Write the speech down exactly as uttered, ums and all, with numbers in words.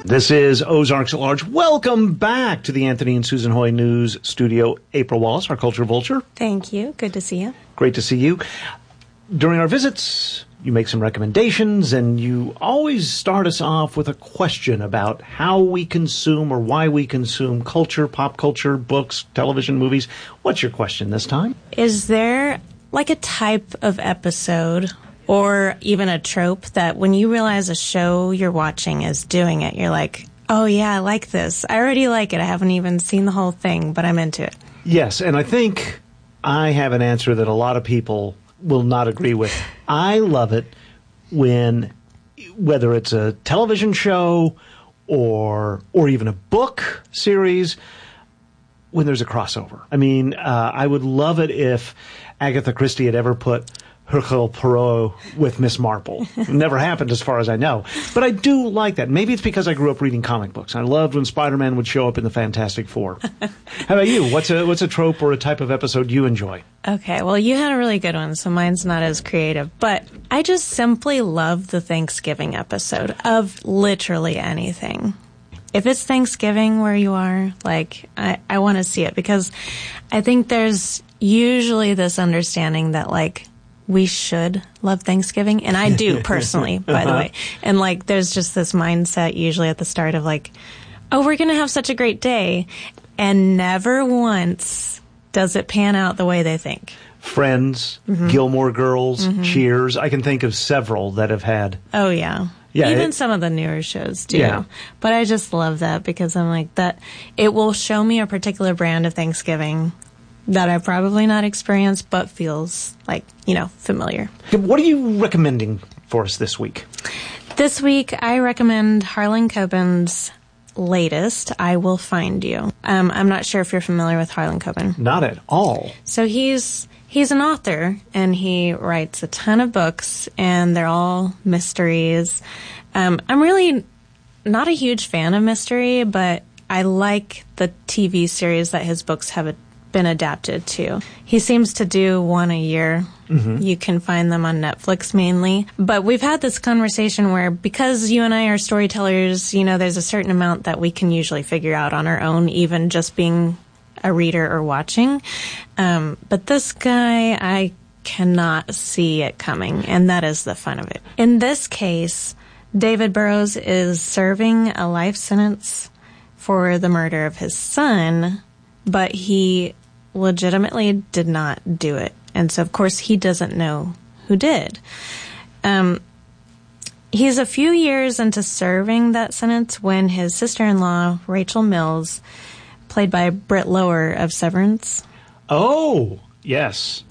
This is Ozarks at Large. Welcome back to the Anthony and Susan Hoy News Studio. April Wallace, our culture vulture. Thank you. Good to see you. Great to see you. During our visits, you make some recommendations, and you always start us off with a question about how we consume or why we consume culture, pop culture, books, television, movies. What's your question this time? Is there like a type of episode or even a trope that when you realize a show you're watching is doing it, you're like, oh yeah, I like this. I already like it. I haven't even seen the whole thing, but I'm into it. Yes, and I think I have an answer that a lot of people will not agree with. I love it when, whether it's a television show or or even a book series, when there's a crossover. I mean, uh, I would love it if Agatha Christie had ever put Hercule Poirot with Miss Marple. It never happened as far as I know. But I do like that. Maybe it's because I grew up reading comic books. I loved when Spider-Man would show up in the Fantastic Four. How about you? What's a what's a trope or a type of episode you enjoy? Okay, well, you had a really good one, so mine's not as creative. But I just simply love the Thanksgiving episode of literally anything. If it's Thanksgiving where you are, like, I, I want to see it because I think there's usually this understanding that, like, we should love Thanksgiving. And I do personally, by the way. And like, there's just this mindset usually at the start of like, oh, we're going to have such a great day. And never once does it pan out the way they think. Friends, mm-hmm. Gilmore Girls, mm-hmm. Cheers. I can think of several that have had. Oh, yeah. Yeah, even it, some of the newer shows do. Yeah. But I just love that because I'm like, that it will show me a particular brand of Thanksgiving that I've probably not experienced, but feels like, you know, familiar. What are you recommending for us this week? This week, I recommend Harlan Coben's latest, I Will Find You. Um, I'm not sure if you're familiar with Harlan Coben. Not at all. So he's he's an author, and he writes a ton of books, and they're all mysteries. Um, I'm really not a huge fan of mystery, but I like the T V series that his books have a been adapted to. He seems to do one a year. Mm-hmm. You can find them on Netflix mainly. But we've had this conversation where because you and I are storytellers, you know, there's a certain amount that we can usually figure out on our own, even just being a reader or watching. Um, but this guy, I cannot see it coming, and that is the fun of it. In this case, David Burrows is serving a life sentence for the murder of his son, but he legitimately did not do it. And so, of course, he doesn't know who did. Um, he's a few years into serving that sentence when his sister-in-law, Rachel Mills, played by Britt Lower of Severance. Oh, yes.